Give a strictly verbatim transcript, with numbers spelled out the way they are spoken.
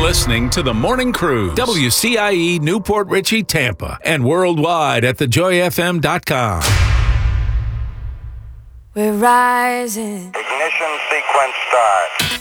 listening to The Morning Cruise, W C I E Newport Richey, Tampa, and worldwide at the joy f m dot com. We're rising. Ignition sequence start.